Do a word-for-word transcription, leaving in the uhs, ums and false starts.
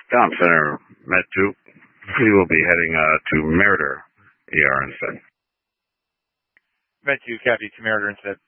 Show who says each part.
Speaker 1: Tom Center, Met two. We will be heading uh, to Meritor E R instead.
Speaker 2: Met two, copy to Meritor instead.